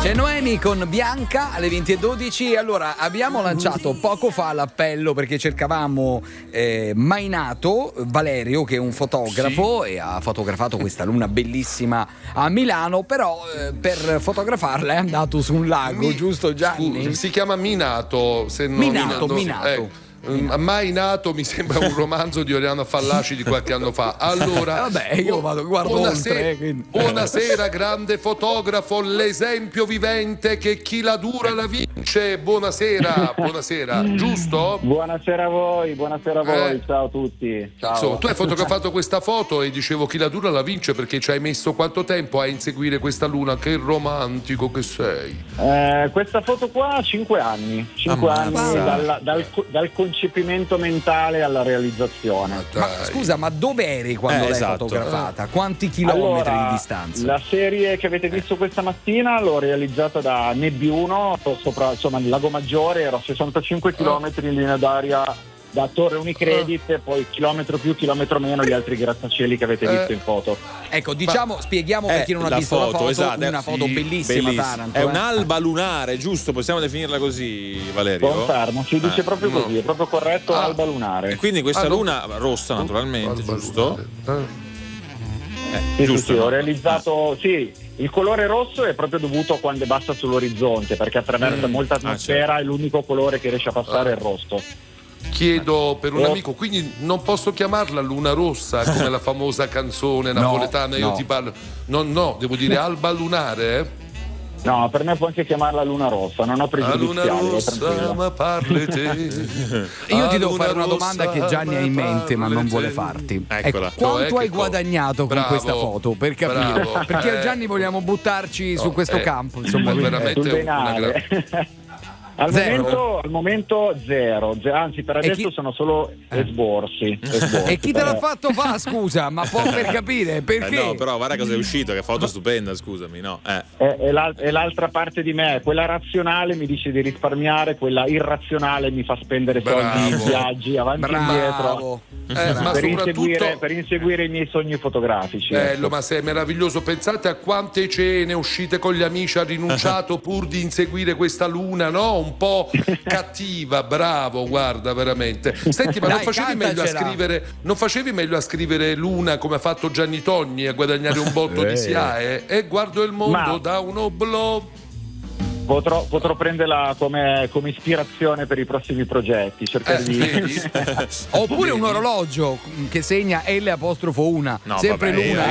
C'è Noemi con Bianca alle 20:12. Allora, abbiamo lanciato poco fa l'appello perché cercavamo Mainato Valerio, che è un fotografo e ha fotografato questa luna bellissima a Milano, però per fotografarla è andato su un lago, giusto Gianni? Scusa, si chiama Minato, se non Minato. Mai nato mi sembra un romanzo di Oriana Fallaci di qualche anno fa. Allora, vabbè, io guardo oltre. Buonasera, grande fotografo, l'esempio vivente che chi la dura la vince. Buonasera, giusto? Buonasera a voi, ciao a tutti. Ciao. Insomma, tu hai fotografato questa foto e dicevo chi la dura la vince perché ci hai messo quanto tempo a inseguire questa luna? Che romantico che sei. Questa foto qua 5 anni. 5 anni dal concepimento mentale alla realizzazione. Ma scusa, ma dove eri quando l'hai fotografata? Quanti chilometri di distanza? La serie che avete visto questa mattina l'ho realizzata da Nebbiuno, sopra il Lago Maggiore, ero a 65 km in linea d'aria da Torre Unicredit, poi chilometro più, chilometro meno gli altri grattacieli che avete visto in foto. Ecco, spieghiamo per chi non ha visto la foto, una foto bellissima. Taranto, è un'alba lunare, giusto? Possiamo definirla così, Valerio? Confermo, si dice proprio così, è proprio corretto, alba lunare. E quindi questa luna rossa, naturalmente, giusto? Giusto. Sì, ho realizzato, il colore rosso è proprio dovuto a quando è bassa sull'orizzonte, perché attraversa molta atmosfera e l'unico colore che riesce a passare è il rosso. Chiedo per un amico, quindi non posso chiamarla Luna Rossa come la famosa canzone napoletana Io ti parlo. No, devo dire alba lunare? No, per me puoi anche chiamarla Luna Rossa, non ho pregiudiziali. Luna Rossa, ma parli te. Io ti devo fare una domanda che Gianni ha in mente ma non vuole farti. Eccola. Quanto hai guadagnato con questa foto? Per capire. Perché Gianni vogliamo buttarci su questo campo, insomma, veramente una Al momento zero, anzi per adesso sono solo esborsi. E chi te l'ha fatto fa, scusa, ma può per capire perché? No, però guarda cosa è uscito, che foto stupenda, scusami, no? È l'altra parte di me, quella razionale mi dice di risparmiare, quella irrazionale mi fa spendere soldi in viaggi avanti e indietro. Ma per inseguire i miei sogni fotografici. Bello, ma sei meraviglioso. Pensate a quante cene, uscite con gli amici, ha rinunciato pur di inseguire questa luna, no? Un po' cattiva, bravo, guarda, veramente. Senti, ma non facevi meglio a scrivere Luna come ha fatto Gianni Togni a guadagnare un botto di SIAE? E guardo il mondo da un oblò. Potrò prenderla come ispirazione per i prossimi progetti, cercare Oppure un orologio che segna L'1, sempre Luna.